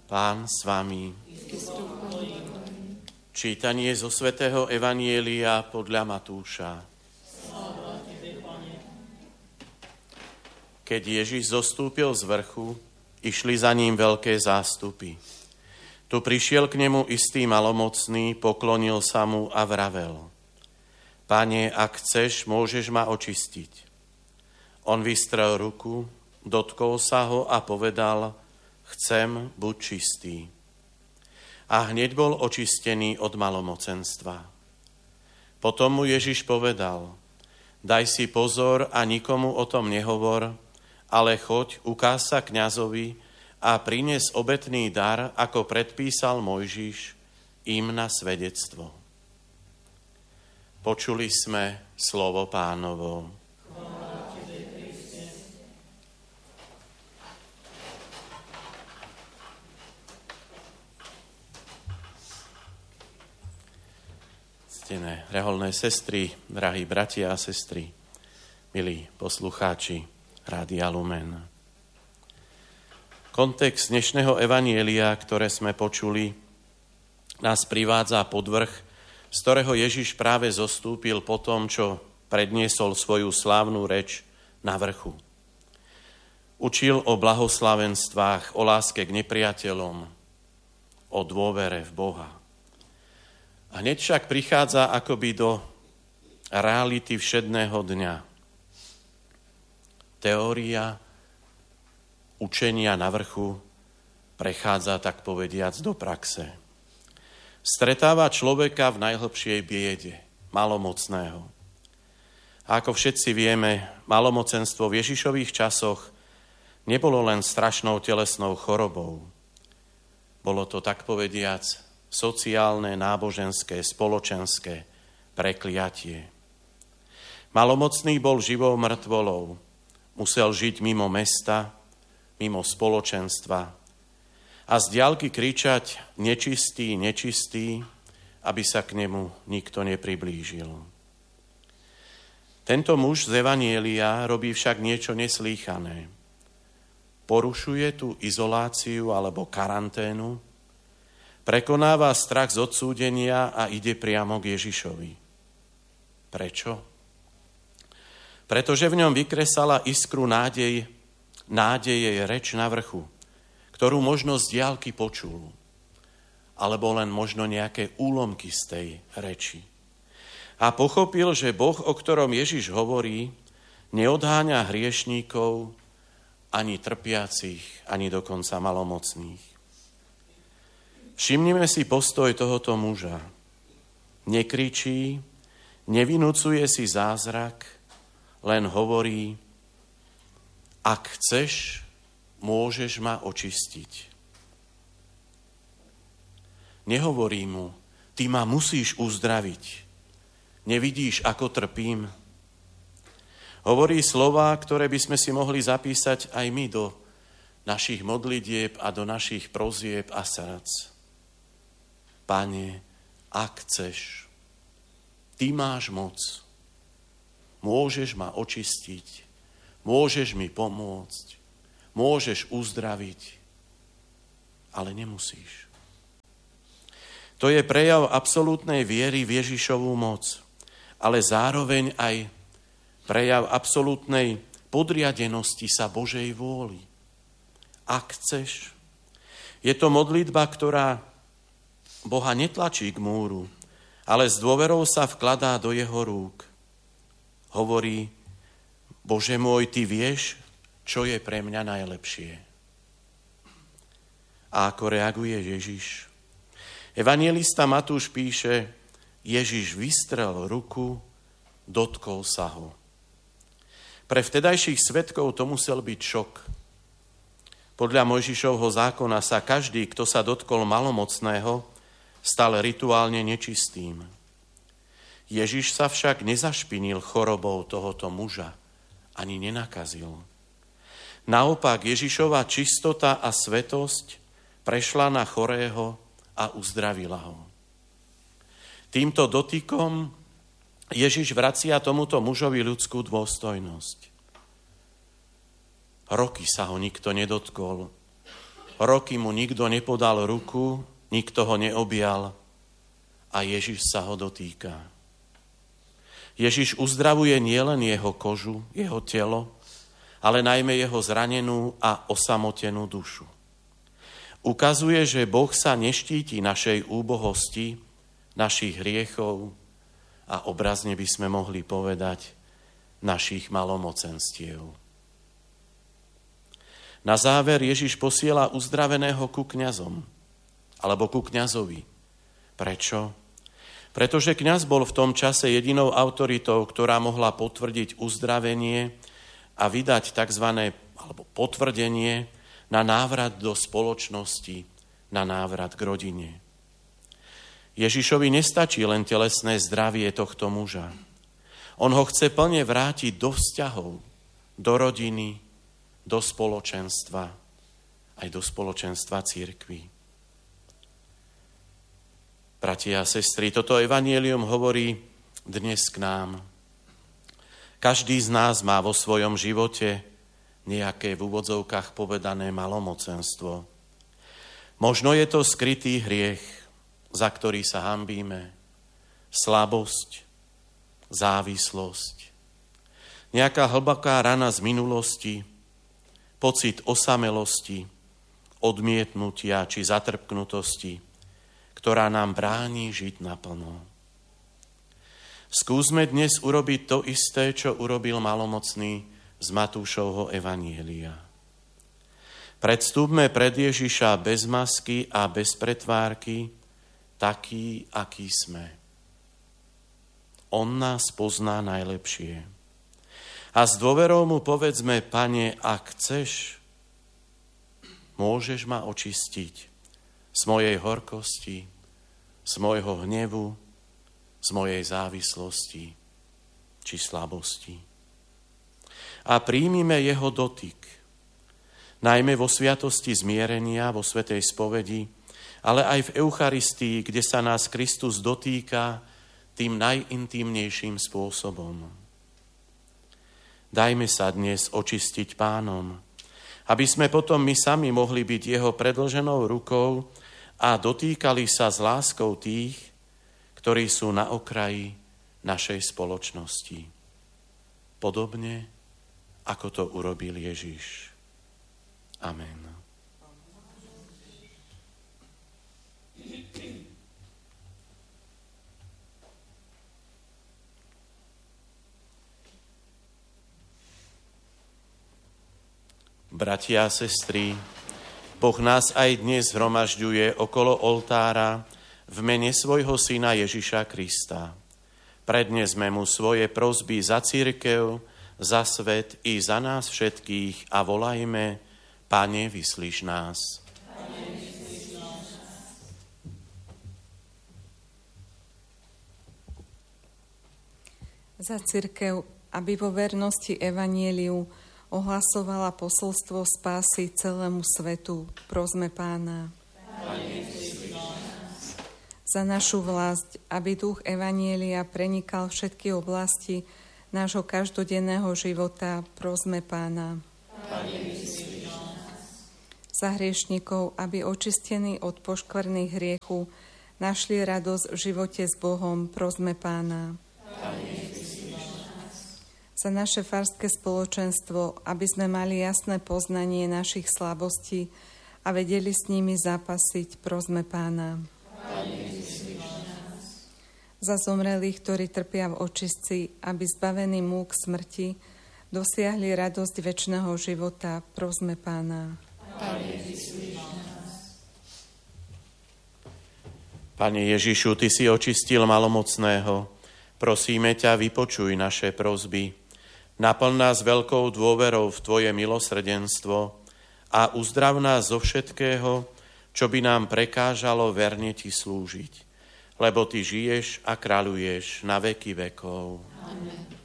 Pán s vami. Čítanie zo svätého Evanjelia podľa Matúša. Keď Ježiš zostúpil z vrchu, išli za ním veľké zástupy. Tu prišiel k nemu istý malomocný, poklonil sa mu a vravel: Pane, ak chceš, môžeš ma očistiť. On vystrel ruku, dotkol sa ho a povedal: Chcem, buď čistý. A hneď bol očistený od malomocenstva. Potom mu Ježiš povedal: Daj si pozor a nikomu o tom nehovor, ale choď, ukáž sa kňazovi a prines obetný dar, ako predpísal Mojžiš, im na svedectvo. Počuli sme slovo Pánovo. Ctené reholné sestry, drahí bratia a sestry, milí poslucháči Rádia Lumen. Kontext dnešného evanjelia, ktoré sme počuli, nás privádza pod vrch, z ktorého Ježiš práve zostúpil po tom, čo predniesol svoju slávnu reč na vrchu. Učil o blahoslavenstvách, o láske k nepriateľom, o dôvere v Boha. A hneď však prichádza akoby do reality všedného dňa. Teória učenia na vrchu prechádza, tak povediac, do praxe. Stretáva človeka v najhlbšej biede, malomocného. A ako všetci vieme, malomocenstvo v Ježišových časoch nebolo len strašnou telesnou chorobou. Bolo to, tak povediac, sociálne, náboženské, spoločenské prekliatie. Malomocný bol živou mŕtvolou. Musel žiť mimo mesta, mimo spoločenstva a z diaľky kričať: nečistý, nečistý, aby sa k nemu nikto nepriblížil. Tento muž z Evanjelia robí však niečo neslýchané. Porušuje tú izoláciu alebo karanténu, prekonáva strach z odsúdenia a ide priamo k Ježišovi. Prečo? Pretože v ňom vykresala iskru nádeje reč na vrchu, ktorú možno z diaľky počul, alebo len možno nejaké úlomky z tej reči. A pochopil, že Boh, o ktorom Ježiš hovorí, neodháňa hriešníkov, ani trpiacich, ani dokonca malomocných. Všimnime si postoj tohoto muža. Nekričí, nevinúcuje si zázrak, len hovorí: Ak chceš, môžeš ma očistiť. Nehovorí mu: Ty ma musíš uzdraviť. Nevidíš, ako trpím? Hovorí slová, ktoré by sme si mohli zapísať aj my do našich modlitieb a do našich prosieb a srdc. Pane, ak chceš, Ty máš moc. Môžeš ma očistiť, môžeš mi pomôcť, môžeš uzdraviť, ale nemusíš. To je prejav absolútnej viery v Ježišovú moc, ale zároveň aj prejav absolútnej podriadenosti sa Božej vôli. Ak chceš. Je to modlitba, ktorá Boha netlačí k múru, ale s dôverou sa vkladá do jeho rúk. Hovorí: Bože môj, Ty vieš, čo je pre mňa najlepšie. A ako reaguje Ježiš? Evanjelista Matúš píše: Ježiš vystrel ruku, dotkol sa ho. Pre vtedajších svedkov to musel byť šok. Podľa Mojžišovho zákona sa každý, kto sa dotkol malomocného, stal rituálne nečistým. Ježiš sa však nezašpinil chorobou tohoto muža, ani nenakazil. Naopak, Ježišova čistota a svetosť prešla na chorého a uzdravila ho. Týmto dotykom Ježiš vracia tomuto mužovi ľudskú dôstojnosť. Roky sa ho nikto nedotkol. Roky mu nikto nepodal ruku, nikto ho neobjal a Ježiš sa ho dotýka. Ježiš uzdravuje nielen jeho kožu, jeho telo, ale najmä jeho zranenú a osamotenú dušu. Ukazuje, že Boh sa neštíti našej úbohosti, našich hriechov a obrazne by sme mohli povedať našich malomocenstiev. Na záver Ježiš posiela uzdraveného ku kňazom alebo ku kňazovi. Prečo? Pretože kňaz bol v tom čase jedinou autoritou, ktorá mohla potvrdiť uzdravenie a vydať tzv. Alebo potvrdenie na návrat do spoločnosti, na návrat k rodine. Ježišovi nestačí len telesné zdravie tohto muža. On ho chce plne vrátiť do vzťahov, do rodiny, do spoločenstva, aj do spoločenstva cirkvi. Bratia a sestry, toto evanjelium hovorí dnes k nám. Každý z nás má vo svojom živote nejaké v úvodzovkách povedané malomocenstvo. Možno je to skrytý hriech, za ktorý sa hanbíme, slabosť, závislosť, nejaká hlboká rana z minulosti, pocit osamelosti, odmietnutia či zatrpknutosti, ktorá nám bráni žiť naplno. Skúsme dnes urobiť to isté, čo urobil malomocný z Matúšovho evanjelia. Predstúpme pred Ježiša bez masky a bez pretvárky, taký, aký sme. On nás pozná najlepšie. A s dôverou mu povedzme, Pane, ak chceš, môžeš ma očistiť z mojej horkosti, z mojho hnevu, z mojej závislosti či slabosti. A príjmime jeho dotyk, najmä vo sviatosti zmierenia, vo svätej spovedi, ale aj v Eucharistii, kde sa nás Kristus dotýka tým najintímnejším spôsobom. Dajme sa dnes očistiť Pánom, aby sme potom my sami mohli byť jeho predĺženou rukou a dotýkali sa s láskou tých, ktorí sú na okraji našej spoločnosti. Podobne, ako to urobil Ježiš. Amen. Bratia a sestry, Boh nás aj dnes zhromažďuje okolo oltára v mene svojho syna Ježiša Krista. Prednesme mu svoje prosby za cirkev, za svet i za nás všetkých a volajme, Pane, vyslíš nás. Za cirkev, aby vo vernosti evanjeliu ohlasovala posolstvo spásy celému svetu, prosme Pána. Za našu vlast, aby duch evanjelia prenikal všetky oblasti nášho každodenného života, prosme Pána. Za hriešnikov, aby očistení od poškvrných hriechu našli radosť v živote s Bohom, prosme Pána. Za naše farské spoločenstvo, aby sme mali jasné poznanie našich slabostí a vedeli s nimi zápasiť, prosme Pána. Za zomrelých, ktorí trpia v očistci, aby zbavení múk smrti dosiahli radosť večného života, prosme Pána. Pane Ježišu, Ty si očistil malomocného. Prosíme ťa, vypočuj naše prosby. Naplň nás veľkou dôverou v Tvoje milosrdenstvo a uzdrav nás zo všetkého, čo by nám prekážalo verne Ti slúžiť. Lebo Ty žiješ a kráľuješ na veky vekov. Amen.